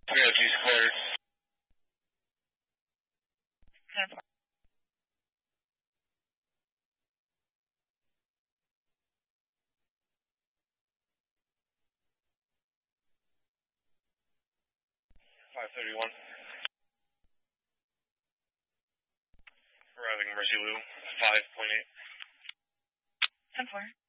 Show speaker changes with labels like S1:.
S1: 302 cleared.
S2: 10-4.
S1: 531. Arriving Mercy Lou, 5.8.
S2: 10-4.